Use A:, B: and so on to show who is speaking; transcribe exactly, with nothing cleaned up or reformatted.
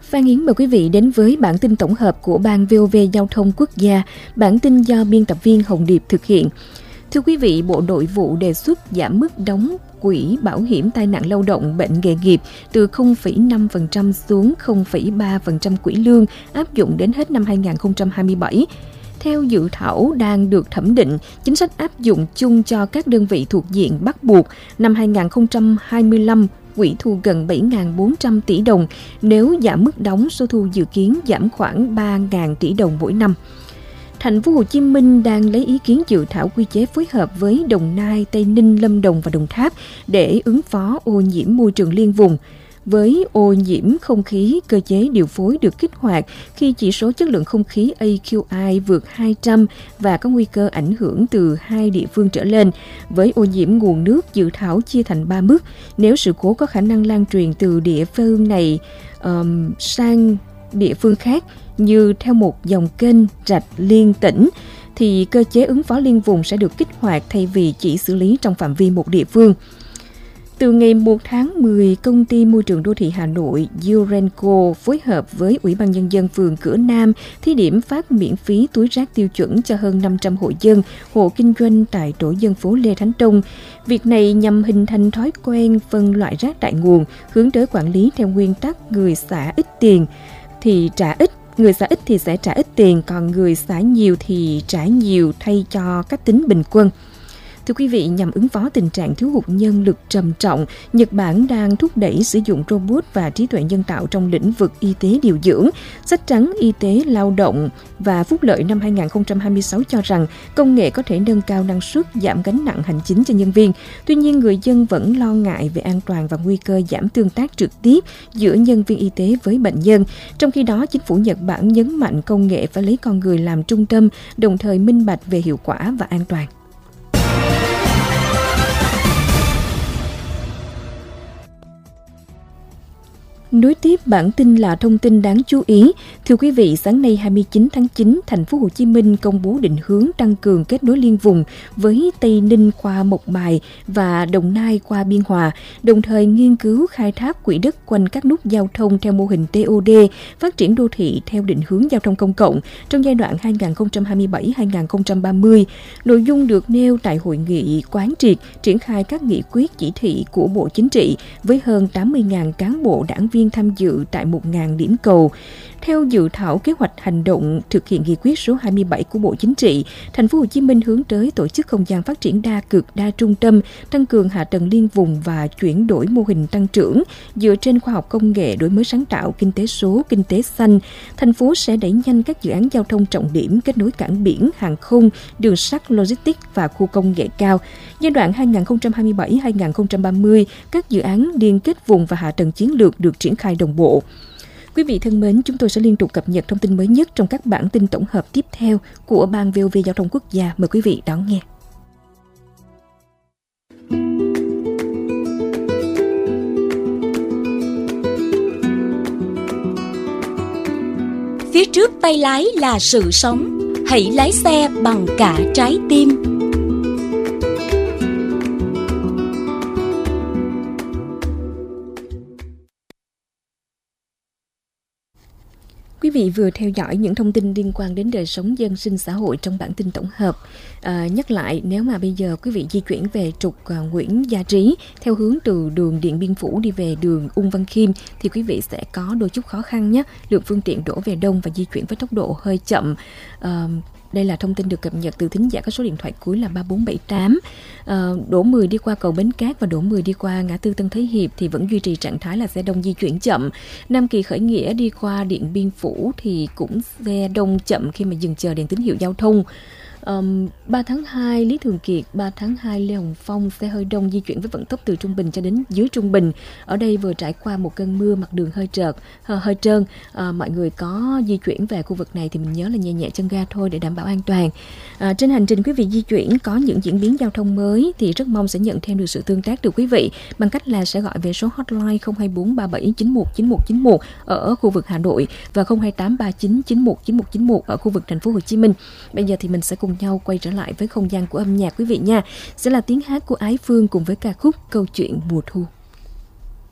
A: Phan Yến mời quý vị đến với bản tin tổng hợp của Ban vê o vê Giao thông Quốc gia. Bản tin do biên tập viên Hồng Điệp thực hiện. Thưa quý vị, Bộ Nội vụ đề xuất giảm mức đóng quỹ bảo hiểm tai nạn lao động bệnh nghề nghiệp từ không phẩy năm phần trăm xuống không phẩy ba phần trăm quỹ lương áp dụng đến hết năm hai không hai bảy. Theo dự thảo đang được thẩm định, chính sách áp dụng chung cho các đơn vị thuộc diện bắt buộc năm hai không hai lăm quỹ thu gần bảy nghìn bốn trăm tỷ đồng, nếu giảm mức đóng số thu dự kiến giảm khoảng ba nghìn tỷ đồng mỗi năm. Thành phố Hồ Chí Minh đang lấy ý kiến dự thảo quy chế phối hợp với Đồng Nai, Tây Ninh, Lâm Đồng và Đồng Tháp để ứng phó ô nhiễm môi trường liên vùng. Với ô nhiễm không khí, cơ chế điều phối được kích hoạt khi chỉ số chất lượng không khí a quy i vượt hai trăm và có nguy cơ ảnh hưởng từ hai địa phương trở lên. Với ô nhiễm nguồn nước, dự thảo chia thành ba mức. Nếu sự cố có khả năng lan truyền từ địa phương này um, sang địa phương khác, như theo một dòng kênh, rạch, liên tỉnh, thì cơ chế ứng phó liên vùng sẽ được kích hoạt thay vì chỉ xử lý trong phạm vi một địa phương. Từ ngày một tháng mười, Công ty Môi trường Đô thị Hà Nội Urenco phối hợp với Ủy ban Nhân dân phường Cửa Nam thí điểm phát miễn phí túi rác tiêu chuẩn cho hơn năm trăm hộ dân, hộ kinh doanh tại tổ dân phố Lê Thánh Tông. Việc này nhằm hình thành thói quen phân loại rác tại nguồn, hướng tới quản lý theo nguyên tắc người xả ít tiền thì trả ít. Người xả ít thì sẽ trả ít tiền, còn người xả nhiều thì trả nhiều thay cho cách tính bình quân. Thưa quý vị, nhằm ứng phó tình trạng thiếu hụt nhân lực trầm trọng, Nhật Bản đang thúc đẩy sử dụng robot và trí tuệ nhân tạo trong lĩnh vực y tế điều dưỡng. Sách trắng Y tế, lao động và phúc lợi năm hai không hai sáu cho rằng công nghệ có thể nâng cao năng suất, giảm gánh nặng hành chính cho nhân viên. Tuy nhiên, người dân vẫn lo ngại về an toàn và nguy cơ giảm tương tác trực tiếp giữa nhân viên y tế với bệnh nhân. Trong khi đó, chính phủ Nhật Bản nhấn mạnh công nghệ phải lấy con người làm trung tâm, đồng thời minh bạch về hiệu quả và an toàn. Nối tiếp bản tin là thông tin đáng chú ý. Thưa quý vị, sáng nay hai mươi chín tháng chín, Thành phố Hồ Chí Minh công bố định hướng tăng cường kết nối liên vùng với Tây Ninh qua Mộc Bài và Đồng Nai qua Biên Hòa, đồng thời nghiên cứu khai thác quỹ đất quanh các nút giao thông theo mô hình tê ô đê, phát triển đô thị theo định hướng giao thông công cộng trong giai đoạn hai nghìn không trăm hai mươi bảy đến hai nghìn không trăm ba mươi. Nội dung được nêu tại hội nghị quán triệt triển khai các nghị quyết chỉ thị của Bộ Chính trị với hơn tám mươi nghìn cán bộ đảng viên tham dự tại một nghìn điểm cầu. Theo dự thảo kế hoạch hành động thực hiện nghị quyết số hai mươi bảy của Bộ Chính trị, Thành phố Hồ Chí Minh hướng tới tổ chức không gian phát triển đa cực, đa trung tâm, tăng cường hạ tầng liên vùng và chuyển đổi mô hình tăng trưởng dựa trên khoa học công nghệ, đổi mới sáng tạo, kinh tế số, kinh tế xanh. Thành phố sẽ đẩy nhanh các dự án giao thông trọng điểm kết nối cảng biển, hàng không, đường sắt, logistics và khu công nghệ cao. Giai đoạn hai nghìn không trăm hai mươi bảy đến hai nghìn không trăm ba mươi, các dự án liên kết vùng và hạ tầng chiến lược được triển khai đồng bộ. Quý vị thân mến, chúng tôi sẽ liên tục cập nhật thông tin mới nhất trong các bản tin tổng hợp tiếp theo của Ban vê o vê Giao thông Quốc gia. Mời quý vị đón nghe.
B: Phía trước tay lái là sự sống, hãy lái xe bằng cả trái tim.
A: Quý vị vừa theo dõi những thông tin liên quan đến đời sống dân sinh xã hội trong bản tin tổng hợp. À, nhắc lại, nếu mà bây giờ quý vị di chuyển về trục uh, Nguyễn Gia Trí theo hướng từ đường Điện Biên Phủ đi về đường Ung Văn Khiêm thì quý vị sẽ có đôi chút khó khăn nhé. Lượng phương tiện đổ về đông và di chuyển với tốc độ hơi chậm. À, Đây là thông tin được cập nhật từ thính giả có số điện thoại cuối là ba bốn bảy tám. À, đổ mười đi qua cầu Bến Cát và đổ mười đi qua ngã tư Tân Thới Hiệp thì vẫn duy trì trạng thái là xe đông di chuyển chậm. Nam Kỳ Khởi Nghĩa đi qua Điện Biên Phủ thì cũng xe đông chậm khi mà dừng chờ đèn tín hiệu giao thông. Um, ba tháng hai Lý Thường Kiệt, ba tháng hai Lê Hồng Phong, xe hơi đông di chuyển với vận tốc từ trung bình cho đến dưới trung bình. Ở đây vừa trải qua một cơn mưa, mặt đường hơi trợt, hơi trơn. À, mọi người có di chuyển về khu vực này thì mình nhớ là nhẹ nhẹ chân ga thôi để đảm bảo an toàn. À, trên hành trình quý vị di chuyển có những diễn biến giao thông mới thì rất mong sẽ nhận thêm được sự tương tác từ quý vị bằng cách là sẽ gọi về số hotline không hai bốn ba bảy chín một chín một chín một ở khu vực Hà Nội và không hai tám ba chín chín một chín một chín một ở khu vực Thành phố Hồ Chí Minh. Bây giờ thì mình sẽ cùng nhau quay trở lại với không gian của âm nhạc quý vị nha. Sẽ là tiếng hát của Ái Phương cùng với ca khúc Câu Chuyện Mùa Thu.